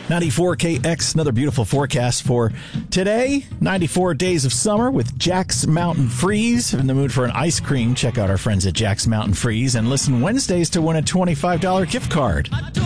94KX, another beautiful forecast for today. 94 days of summer with Jack's Mountain Freeze. In the mood for an ice cream, check out our friends at Jack's Mountain Freeze and listen Wednesdays to win a $25 gift card.